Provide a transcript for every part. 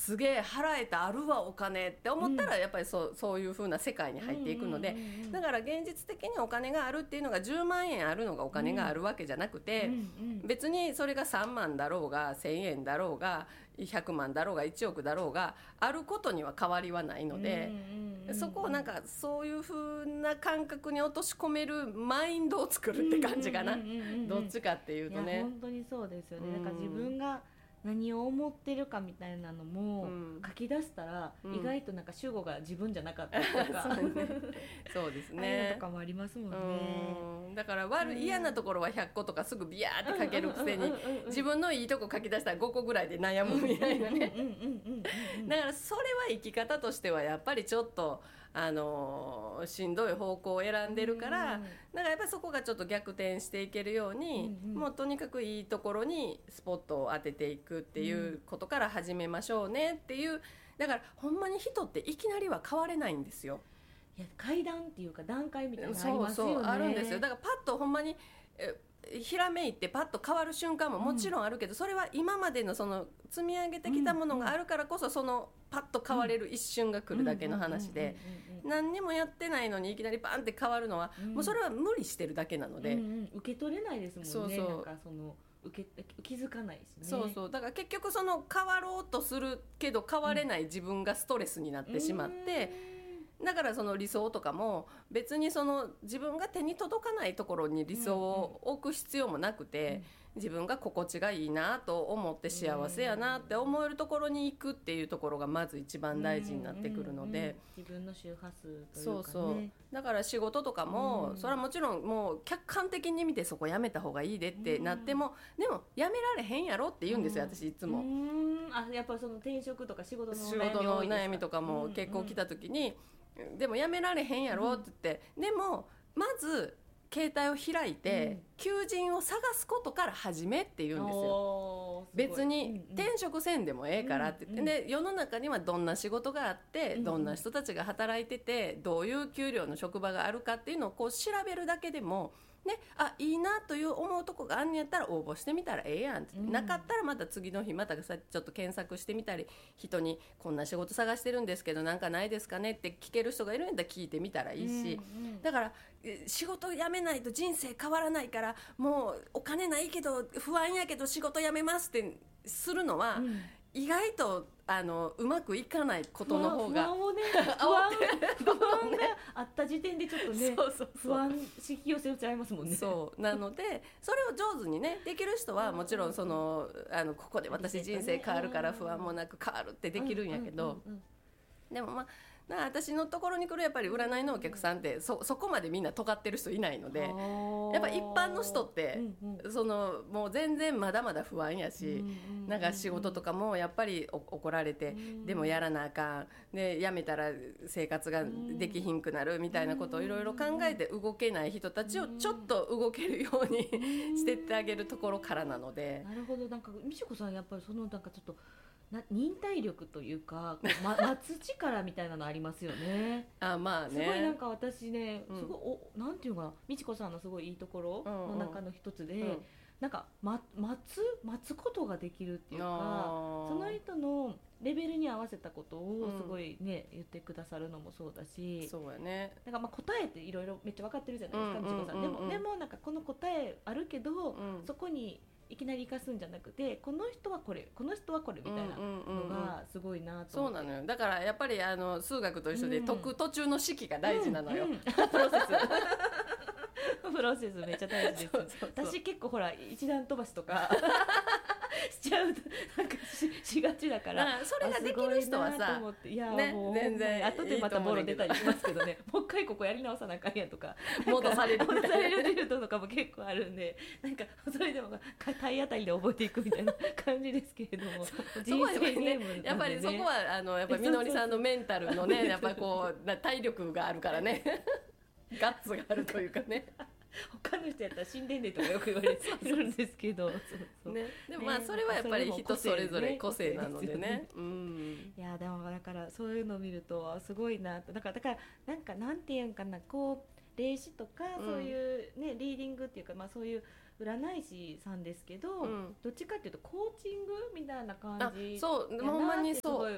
すげえ払えたあるわお金って思ったらやっぱりそういう風な世界に入っていくので、だから現実的にお金があるっていうのが10万円あるのがお金があるわけじゃなくて、別にそれが3万だろうが1000円だろうが100万だろうが1億だろうがあることには変わりはないので、そこをなんかそういう風な感覚に落とし込めるマインドを作るって感じかな、どっちかっていうとね。 いや本当にそうですよね。なんか自分が何を思ってるかみたいなのも書き出したら、意外となんか主語が自分じゃなかったりとかそうですね、 ああいうのとかもありますもんね。 だから嫌なところは100個とかすぐビヤーって書けるくせに、自分のいいとこ書き出したら5個ぐらいで悩むみたいなね。だからそれは生き方としてはやっぱりちょっとしんどい方向を選んでるから、だからやっぱりそこがちょっと逆転していけるように、もうとにかくいいところにスポットを当てていくっていうことから始めましょうねっていう。だからほんまに人っていきなりは変われないんですよ。 いや階段っていうか段階みたいなのありますよね。 そうあるんですよ。だからパッとほんまにひらめいてパッと変わる瞬間ももちろんあるけど、それは今までのその積み上げてきたものがあるからこそ、そのパッと変われる一瞬が来るだけの話で、何にもやってないのにいきなりバンって変わるのは、もうそれは無理してるだけなので、 受け取れないですもんね。なんかその気づかないですね。 そうだから結局その変わろうとするけど変われない自分がストレスになってしまって、だからその理想とかも別にその自分が手に届かないところに理想を置く必要もなくて、自分が心地がいいなと思って幸せやなって思えるところに行くっていうところがまず一番大事になってくるので、 自分の周波数というかね。 だから仕事とかも、それはもちろんもう客観的に見てそこやめた方がいいでってなっても、でもやめられへんやろって言うんですよ、私いつも。 やっぱその転職とか仕事の悩みとかも結構来た時に、でもやめられへんやろって言って、でもまず携帯を開いて、求人を探すことから始めって言うんですよ。別に転職せんでもええからって言って、で世の中にはどんな仕事があって、どんな人たちが働いてて、どういう給料の職場があるかっていうのをこう調べるだけでもね、いいなという思うとこがあんねやったら応募してみたらええやんって、なかったらまた次の日またちょっと検索してみたり、人にこんな仕事探してるんですけどなんかないですかねって聞ける人がいるんだったら聞いてみたらいいし、だから仕事辞めないと人生変わらないから、もうお金ないけど不安やけど仕事辞めますってするのは、意外とうまくいかないことの方が不安があった時点でちょっとね不安引き寄せちゃいますもんね。 そうなので、それを上手にねできる人はもちろんここで私人生変わるから不安もなく変わるってできるんやけど、でも私のところに来るやっぱり占いのお客さんってそこまでみんな尖ってる人いないので、やっぱ一般の人ってもう全然まだまだ不安やし、なんか仕事とかもやっぱり怒られて、でもやらなあかんで辞めたら生活ができひんくなるみたいなことをいろいろ考えて動けない人たちをちょっと動けるようにしてってあげるところからなので。 なるほど。なんか美智子さんやっぱりなんかちょっと忍耐力というか待つ力みたいなのありますよね。 まあね、 すごいなんか私ね、すごいなんていうかな、美智子さんのすごいいいところの中の一つで、なんか待つことができるっていうか、その人のレベルに合わせたことをすごいね、言ってくださるのもそうだし、 そうやね。 なんか答えっていろいろめっちゃ分かってるじゃないですか、美智子さん。でもなんかこの答えあるけど、そこにいきなり生かすんじゃなくて、この人はこれこの人はこれみたいなのがすごいなと思って。 そうなのよ。だからやっぱり数学と一緒で解く途中の式が大事なのよ、 プロセスめっちゃ大事です。私結構ほら一段飛ばしとかしちゃうなんかしがちだから、 それができる人はさ、 いや、ね、もう全然後でまたボロ出たりしますけどねもう一回ここやり直さなあかんやとか戻されるデルトとかも結構あるんで、なんかそれでも体当たりで覚えていくみたいな感じですけれども人生ゲームなんでね、 やっぱりそこはやっぱりみのりさんのメンタルのねやっぱりこう体力があるからねガッツがあるというかね他の人やったら死んでんねんとかよく言われるんですけどね、でもそれはやっぱり人それぞれ個性なのでね。 いやでもだからそういうのを見るとすごいなと。だからなんかなんていうんかな、こう霊視とかそういうね、リーディングっていうか、そういう占い師さんですけど、どっちかっていうとコーチングみたいな感じそうほんまにそう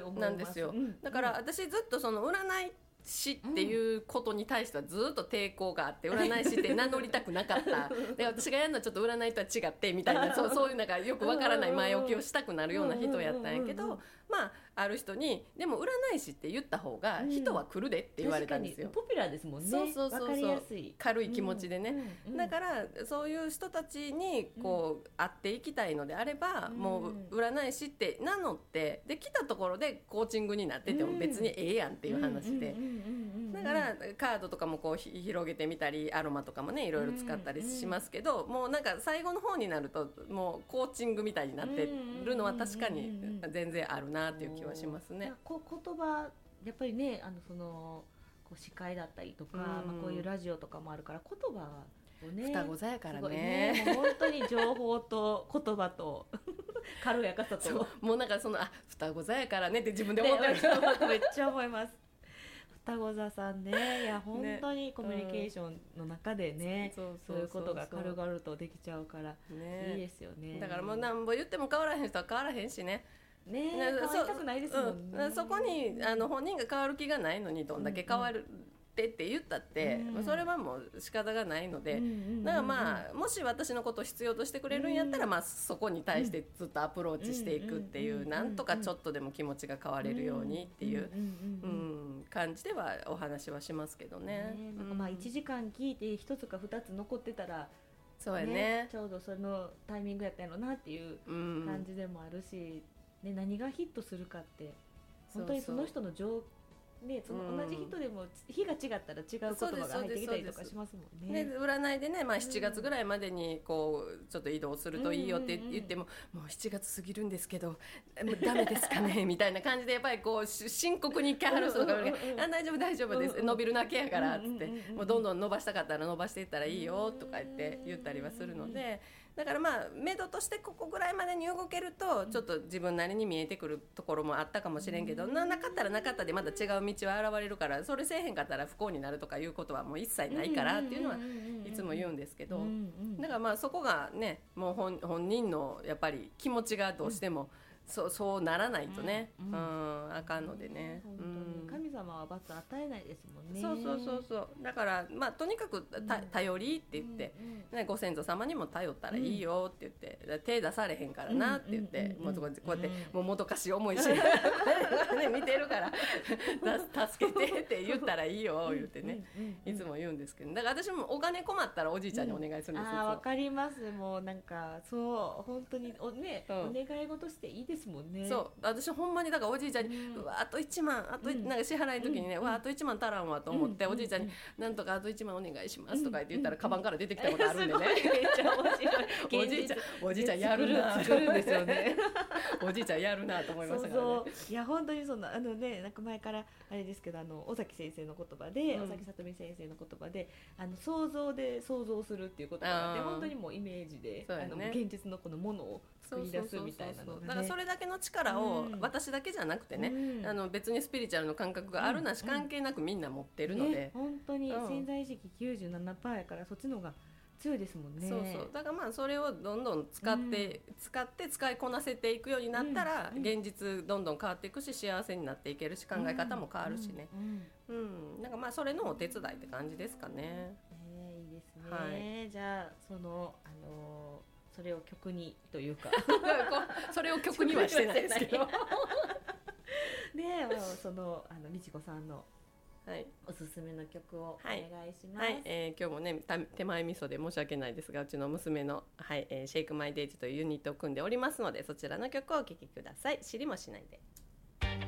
思います。 なんですよ、だから私ずっとその占い師っていうことに対してはずっと抵抗があって、占い師って名乗りたくなかったで、私がやるのはちょっと占いとは違ってみたいなそういうなんかよくわからない前置きをしたくなるような人やったんやけど、まあある人にでも占い師って言った方が人は来るでって言われたんですよ。 ポピュラーですもんね。 そうわかりやすい軽い気持ちでね、だからそういう人たちにこう会っていきたいのであれば、もう占い師って名乗ってで来たところでコーチングになってても別にええやんっていう話で、だからカードとかもこう広げてみたりアロマとかもねいろいろ使ったりしますけど、もうなんか最後の方になるともうコーチングみたいになってるのは確かに全然あるなっていう気はしますね。 言葉やっぱりね、そのこう司会だったりとか、こういうラジオとかもあるから言葉をね、 双子座やからね、 もう本当に情報と言葉と軽やかさともうなんかその双子座やからねって自分で思ってる、 めっちゃ思います。双子座さんね、いや本当にコミュニケーションの中でね、そういうことが軽々とできちゃうから、いいですよね。 だからもう何ぼ言っても変わらへん人は変わらへんしね。 変わりたくないですもんね。 そこに本人が変わる気がないのにどんだけ変わるって言ったって、それはもう仕方がないので、だからまあもし私のことを必要としてくれるんやったら、まあそこに対してずっとアプローチしていくっていう、なんとかちょっとでも気持ちが変われるようにっていう感じではお話はしますけどね。 まあ1時間聞いて1つか2つ残ってたら、 そうやね、 ちょうどそのタイミングやったやろなっていう感じでもあるし、何がヒットするかって本当にその人のその同じ人でも日が違ったら違う言葉が入ってきたりとかしますもんね。 で占いでね、まあ、7月ぐらいまでにこうちょっと移動するといいよって言っても、もう7月過ぎるんですけどダメですかねみたいな感じでやっぱりこう深刻に来はる人が大丈夫大丈夫です、伸びるだけやからっつって、もうどんどん伸ばしたかったら伸ばしていったらいいよとか言ったりはするので、だからまあ目処としてここぐらいまでに動けるとちょっと自分なりに見えてくるところもあったかもしれんけど、なかったらなかったでまた違う道は現れるから、それせえへんかったら不幸になるとかいうことはもう一切ないからっていうのはいつも言うんですけど、だからまあそこがね、もう本人のやっぱり気持ちがどうしてもそうならないとね、あかんのでね。 神様は罰与えないですもんね。 そうだからまあとにかく頼りって言って、ご先祖様にも頼ったらいいよって言って、手出されへんからなって言って、もうこうやってもうもどかしい思いし見てるから助けてって言ったらいいよ言ってね、いつも言うんですけど、だから私もお金困ったらおじいちゃんにお願いするんですよ。 わかります。もうなんかそう本当にお願い事していいですもんね。 そう私ほんまにだからおじいちゃんに、うわあと1万なんか支払いの時にね、あと1万足らんわと思って、おじいちゃんになんとかあと1万お願いしますとか言ったら、カバンから出てきたことあるんでね、 めっちゃ面白い。 おじいちゃんやるな作るんですよね。 おじいちゃんやるなと思いましたからね。 いや本当にそんななんか前からあれですけど、尾崎先生の言葉で、尾崎里美先生の言葉で想像で想像するっていう言葉があって、本当にもうイメージで、現実のこのものを作り出すみたいなのがね。 だからそれだけの力を私だけじゃなくてね、別にスピリチュアルの感覚があるなし関係なくみんな持ってるので、 本当に潜在意識 97% やからそっちの方が強いですもんね。 そうだからまあそれをどんどん使いこなせていくようになったら、現実どんどん変わっていくし、幸せになっていけるし、考え方も変わるしね、なんかまあそれのお手伝いって感じですかね。 いいですね、じゃあそれを曲にというかそれを曲にはしてないですけどで美智子さんのおすすめの曲をお願いします。 今日もね手前味噌で申し訳ないですが、うちの娘の、シェイクマイデイズというユニットを組んでおりますので、そちらの曲をお聴きください。知りもしないで。